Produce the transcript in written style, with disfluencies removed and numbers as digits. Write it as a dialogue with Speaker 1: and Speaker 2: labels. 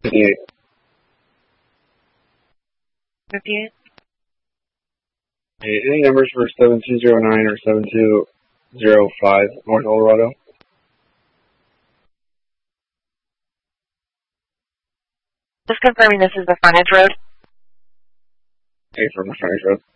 Speaker 1: 58.
Speaker 2: 58.
Speaker 1: Hey, any numbers for 7209 or 7205 North Colorado?
Speaker 2: Just confirming this is the frontage road.
Speaker 1: Hey, from the frontage road.